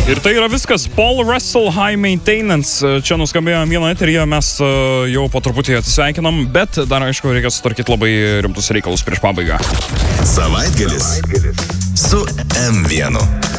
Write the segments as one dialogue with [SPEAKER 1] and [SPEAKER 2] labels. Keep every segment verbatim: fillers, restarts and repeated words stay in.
[SPEAKER 1] Ir tai yra viskas. Paul Russell, High Maintenance. Čia nuskambėjo vieno eteryje, mes jau po truputį atsisveikinam, bet dar, aišku, reikia sutvarkyti labai rimtus reikalus prieš pabaigą.
[SPEAKER 2] Savaitgalis su M vienu.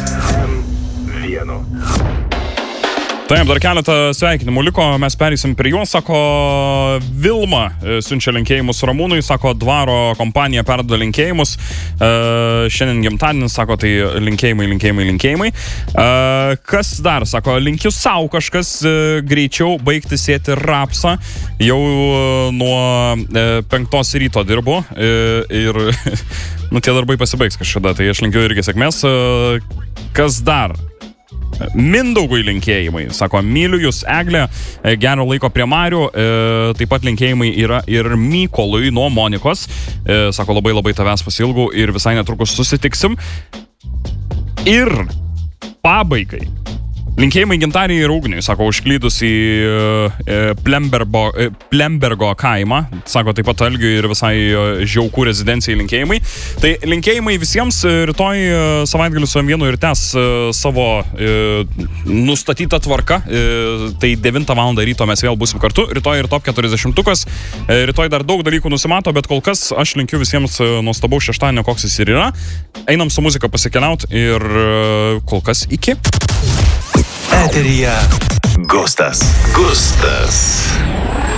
[SPEAKER 1] Taip, dar keletą sveikinimų liko, mes pereisim prie juos, sako Vilma, siunčia linkėjimus Ramūnui, sako Dvaro kompanija perduoda linkėjimus, uh, šiandien gimtadienis, sako, tai linkėjimai, linkėjimai, linkėjimai. Uh, kas dar, sako, linkiu savo kažkas uh, greičiau baigti sėti rapsą, jau uh, nuo uh, penktos ryto dirbu uh, ir nu, tie darbai pasibaigs kažkada, tai aš linkiu irgi sėkmės. Uh, kas dar? Mindaugui linkėjimai, sako, myliu jūs, Eglė, gero laiko prie Marių, e, taip pat linkėjimai yra ir Mykolui nuo Monikos, e, sako, labai labai tavęs pasilgau ir visai netrukus susitiksim. Ir pabaigai. Linkėjimai Gintarijai ir Ugniui, sako, užklydus į e, Plembergo, e, Plembergo kaimą, sako, taip pat Algiui ir visai Žiaukų rezidencijai linkėjimai. Tai linkėjimai visiems, rytoj savaitgaliu su M vienu ir tęs e, savo e, nustatytą tvarką, e, tai devintą valandą ryto mes vėl būsim kartu, rytoj ir top keturiasdešimtukas, e, rytoj dar daug dalykų nusimato, bet kol kas aš linkiu visiems nuostabaus šeštadienio, koks jis ir yra. Einam su muzika pasikeliaut ir e, kol kas iki.
[SPEAKER 2] Eteryje Gustas. Gustas.